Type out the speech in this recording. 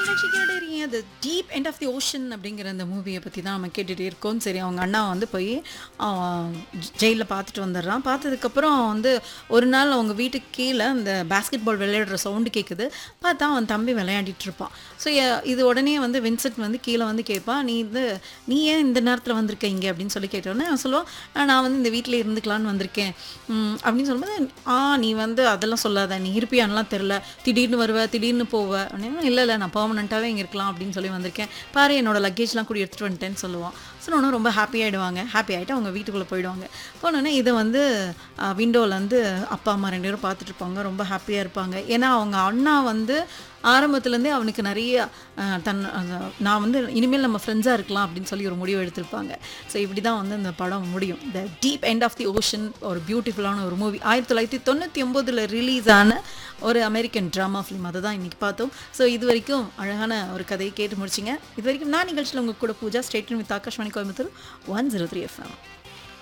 நிகழ்ச்சியோட the deep end of the ocean அப்படிங்கிற அந்த மூவியை பற்றி தான் நம்ம கேட்டுகிட்டே இருக்கோம். சரி, அவங்க அண்ணா வந்து போய் ஜெயிலில் பார்த்துட்டு வந்துடுறான். பார்த்ததுக்கப்புறம் வந்து ஒரு நாள் அவங்க வீட்டுக்கு கீழே அந்த பேஸ்கெட் பால் விளையாடுற சவுண்டு கேட்குது. பார்த்தா அவன் தம்பி விளையாடிட்டு இருப்பான். ஸோ இது உடனே வந்து வின்சென்ட் வந்து கீழே வந்து கேட்பான், நீ ஏன் இந்த நேரத்தில் வந்திருக்க இங்கே அப்படின்னு சொல்லி கேட்டோன்னே அவன் சொல்லுவான், நான் வந்து இந்த வீட்டில் இருந்துக்கலான்னு வந்திருக்கேன் அப்படின்னு சொல்லும்போது, நீ வந்து அதெல்லாம் சொல்லாத, நீ இருப்பியான்லாம் தெரில, திடீர்னு வருவ திடீர்னு போவ அப்படின்னா, இல்லை நான் பர்மனெண்ட்டாகவே இங்கே இருக்கலாம் அப்படின்னு சொல்லி வந்திருக்கேன், பாரு என்னோட லக்கேஜ்லாம் கூட எடுத்துகிட்டு வந்துட்டேன்னு சொல்லுவான். சொன்னோன்னே ரொம்ப ஹாப்பி ஆகிட்டு அவங்க வீட்டுக்குள்ளே போயிடுவாங்க. போனோன்னே இதை வந்து விண்டோவில் வந்து அப்பா அம்மா 2 பேரும் பார்த்துட்டு இருப்பாங்க. ரொம்ப ஹாப்பியாக இருப்பாங்க. ஏன்னா அவங்க அண்ணா வந்து ஆரம்பத்துலேருந்தே அவனுக்கு நிறைய நான் வந்து இனிமேல் நம்ம ஃப்ரெண்ட்ஸாக இருக்கலாம் அப்படின்னு சொல்லி ஒரு முடிவு எடுத்திருப்பாங்க. ஸோ இப்படி தான் வந்து இந்த படம் முடியும். The deep end of the ocean ஒரு பியூட்டிஃபுல்லான ஒரு மூவி. 1999 ரிலீஸ் ஆன ஒரு அமெரிக்கன் ட்ராமா ஃபிலிம். அதை தான் இன்றைக்கி பார்த்தோம். ஸோ இது வரைக்கும் அழகான ஒரு கதையை கேட்டு முடிச்சிங்க. இது வரைக்கும் நான் நிகழ்ச்சியில் உங்கள் கூட Pooja. State with Akashvani Coimbatore 103 FM.